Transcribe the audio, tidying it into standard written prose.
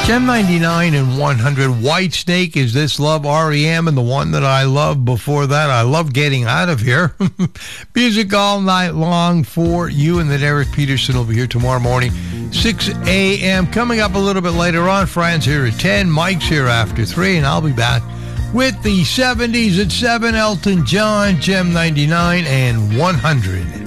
Gem 99 and 100. Whitesnake, Is This Love? REM, and the one that I love before that, I Love Getting Out of Here. Music all night long for you, and then Eric Peterson will be here tomorrow morning, 6 a.m. Coming up a little bit later on, Fran's here at 10, Mike's here after 3, and I'll be back with the 70s at 7, Elton John, Gem 99 and 100.